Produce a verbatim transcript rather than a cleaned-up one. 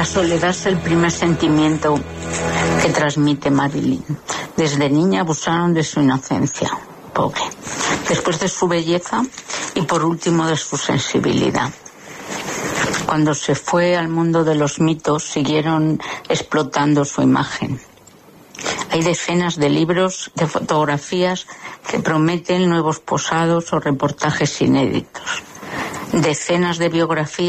La soledad es el primer sentimiento que transmite Marilyn. Desde niña abusaron de su inocencia, pobre. Después de su belleza y por último de su sensibilidad. Cuando se fue al mundo de los mitos, siguieron explotando su imagen. Hay decenas de libros, de fotografías que prometen nuevos posados o reportajes inéditos. Decenas de biografías